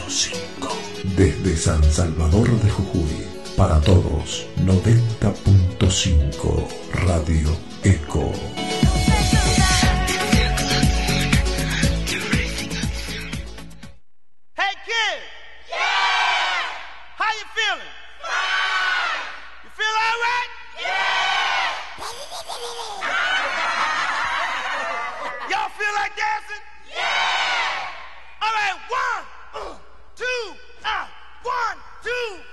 Desde San Salvador de Jujuy, para todos, 90.5 Radio Eco.